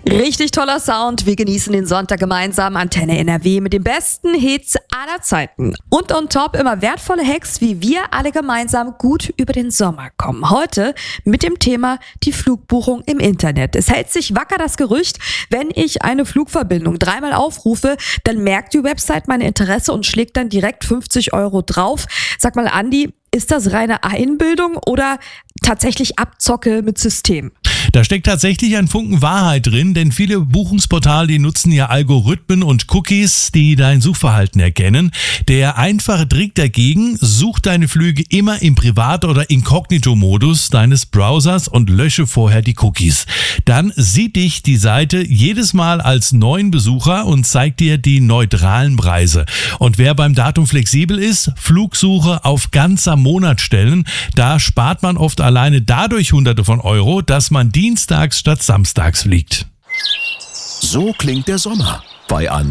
Richtig toller Sound. Wir genießen den Sonntag gemeinsam. Antenne NRW mit den besten Hits aller Zeiten. Und on top immer wertvolle Hacks, wie wir alle gemeinsam gut über den Sommer kommen. Heute mit dem Thema die Flugbuchung im Internet. Es hält sich wacker das Gerücht, wenn ich eine Flugverbindung 3-mal aufrufe, dann merkt die Website mein Interesse und schlägt dann direkt 50 € drauf. Sag mal, Andi, ist das reine Einbildung oder tatsächlich Abzocke mit System? Da steckt tatsächlich ein Funken Wahrheit drin, denn viele Buchungsportale, die nutzen ja Algorithmen und Cookies, die dein Suchverhalten erkennen. Der einfache Trick dagegen: such deine Flüge immer im Privat- oder Inkognito-Modus deines Browsers und lösche vorher die Cookies. Dann sieht dich die Seite jedes Mal als neuen Besucher und zeigt dir die neutralen Preise. Und wer beim Datum flexibel ist, Flugsuche auf ganzer Monat stellen. Da spart man oft alleine dadurch Hunderte von Euro, dass man dienstags statt samstags fliegt. So klingt der Sommer bei